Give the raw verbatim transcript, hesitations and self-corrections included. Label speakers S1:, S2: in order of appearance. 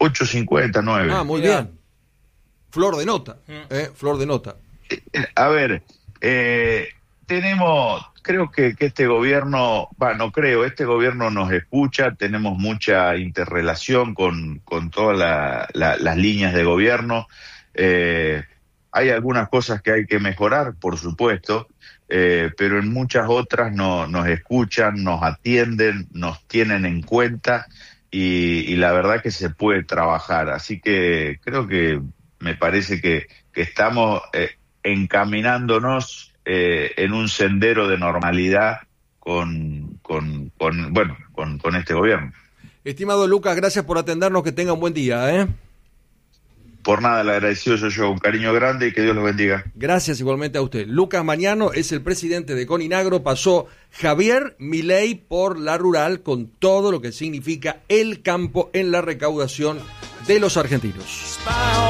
S1: ocho cincuenta, nueve.
S2: Ah, muy
S3: Mirá.
S2: bien. Flor de nota, ¿eh? Flor de nota.
S1: A ver, eh, tenemos, creo que, que este gobierno, va, no creo, este gobierno nos escucha, tenemos mucha interrelación con, con todas la, la, las líneas de gobierno. Eh, hay algunas cosas que hay que mejorar, por supuesto, eh, pero en muchas otras no, nos escuchan, nos atienden, nos tienen en cuenta y, y la verdad que se puede trabajar. Así que creo que me parece que, que estamos eh, encaminándonos eh, en un sendero de normalidad con, con, con bueno, con, con este gobierno.
S2: Estimado Lucas, gracias por atendernos, que tenga un buen día, ¿eh?
S1: Por nada, le agradecido yo, yo, un cariño grande y que Dios los bendiga.
S2: Gracias igualmente a usted. Lucas Mañano es el presidente de Coninagro, pasó Javier Milei por la rural con todo lo que significa el campo en la recaudación de los argentinos.